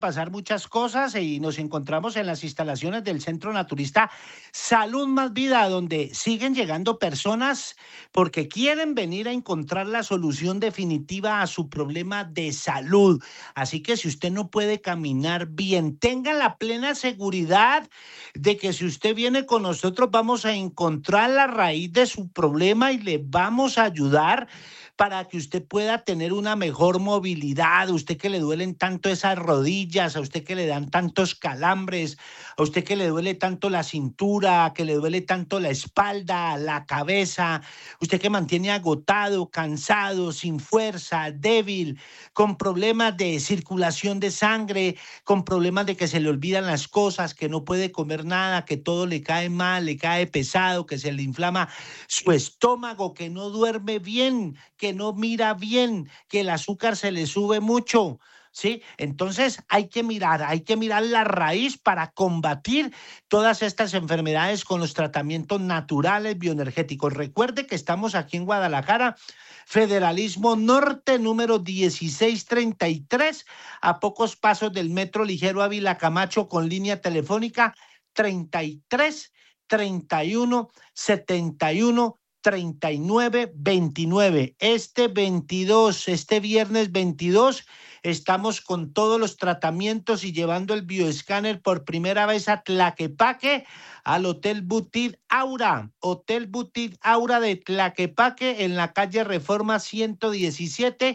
pasar muchas cosas y nos encontramos en las instalaciones del Centro Naturista Salud Más Vida, donde siguen llegando personas porque quieren venir a encontrar la solución definitiva a su problema de salud. Así que si usted no puede caminar bien, tenga la plena seguridad de que si usted viene con nosotros vamos a encontrar la raíz de su problema y le vamos a ayudar para que usted pueda tener una mejor movilidad, a usted que le duelen tanto esas rodillas, a usted que le dan tantos calambres, a usted que le duele tanto la cintura, que le duele tanto la espalda, la cabeza, usted que mantiene agotado, cansado, sin fuerza, débil, con problemas de circulación de sangre, con problemas de que se le olvidan las cosas, que no puede comer nada, que todo le cae mal, le cae pesado, que se le inflama su estómago, que no duerme bien, que no mira bien, que el azúcar se le sube mucho, ¿sí? Entonces hay que mirar la raíz para combatir todas estas enfermedades con los tratamientos naturales bioenergéticos. Recuerde que estamos aquí en Guadalajara, Federalismo Norte, número 1633, a pocos pasos del Metro Ligero Ávila Camacho, con línea telefónica 33 31 71 3929. Este viernes 22, estamos con todos los tratamientos y llevando el bioescáner por primera vez a Tlaquepaque, al Hotel Boutique Aura de Tlaquepaque, en la calle Reforma 117,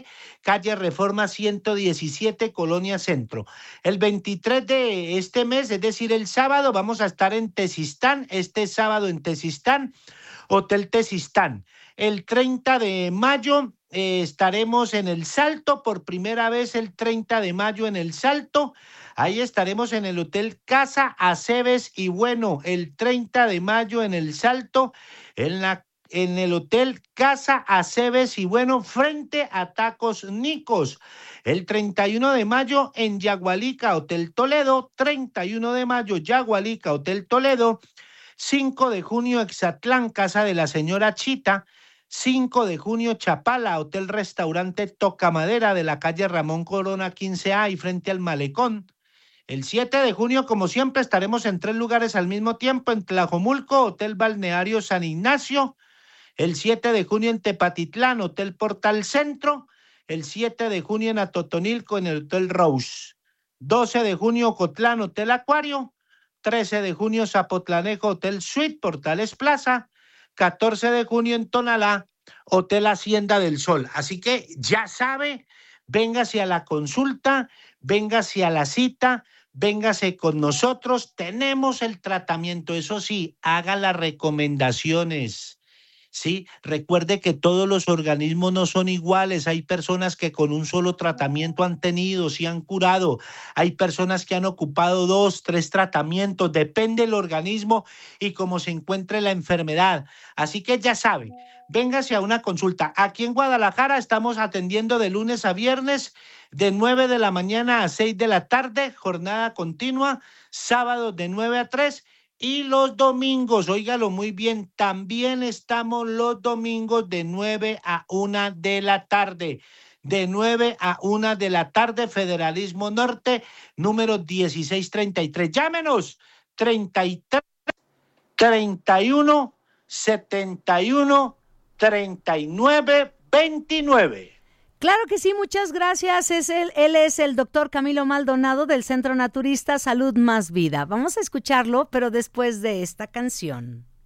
Colonia Centro. El 23 de este mes, es decir, el sábado, vamos a estar en Tezistán, Hotel Tezistán. El 30 de mayo estaremos en El Salto, por primera vez el 30 de mayo en El Salto. Ahí estaremos en el Hotel Casa Aceves y Bueno, el 30 de mayo en El Salto, en el Hotel Casa Aceves y Bueno, frente a Tacos Nicos. El 31 de mayo en Yagualica, Hotel Toledo, 31 de mayo, Yagualica, Hotel Toledo. 5 de junio, Exatlán, Casa de la Señora Chita. 5 de junio, Chapala, Hotel Restaurante Tocamadera, de la calle Ramón Corona 15A y frente al Malecón. El 7 de junio, como siempre, estaremos en 3 lugares al mismo tiempo: en Tlajomulco, Hotel Balneario San Ignacio. El 7 de junio en Tepatitlán, Hotel Portal Centro. El 7 de junio en Atotonilco, en el Hotel Rose. 12 de junio, Ocotlán, Hotel Acuario. 13 de junio, Zapotlanejo, Hotel Suite, Portales Plaza. 14 de junio en Tonalá, Hotel Hacienda del Sol. Así que ya sabe, véngase a la consulta, véngase a la cita, véngase con nosotros. Tenemos el tratamiento, eso sí, haga las recomendaciones. Sí, recuerde que todos los organismos no son iguales. Hay personas que con un solo tratamiento han tenido, sí han curado. Hay personas que han ocupado 2, 3 tratamientos. Depende del organismo y cómo se encuentre la enfermedad. Así que ya sabe, véngase a una consulta. Aquí en Guadalajara estamos atendiendo de lunes a viernes, de 9 de la mañana a 6 de la tarde, jornada continua, sábado de 9 a 3. Y los domingos, óigalo muy bien, también estamos los domingos de 9 a 1 de la tarde. De 9 a 1 de la tarde, Federalismo Norte, número 1633. Llámenos, 33 31 71 39 29. Claro que sí, muchas gracias. Él es el doctor Camilo Maldonado del Centro Naturista Salud Más Vida. Vamos a escucharlo, pero después de esta canción.